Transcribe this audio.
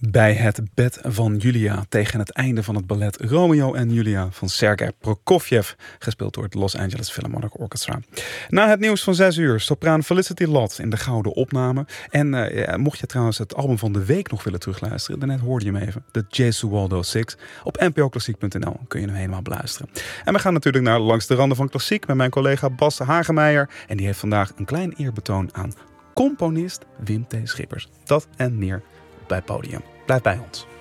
Bij het bed van Julia tegen het einde van het ballet Romeo en Julia van Sergei Prokofjev, gespeeld door het Los Angeles Philharmonic Orchestra. Na het nieuws van 6 uur, sopraan Felicity Lott in de gouden opname. En mocht je trouwens het album van de week nog willen terugluisteren, daarnet hoorde je hem even, de Gesualdo 6. Op npoklassiek.nl kun je hem helemaal beluisteren. En we gaan natuurlijk naar Langs de Randen van Klassiek met mijn collega Bas Hagemeijer. En die heeft vandaag een klein eerbetoon aan componist Wim T. Schippers. Dat en meer bij het podium. Blijf bij ons.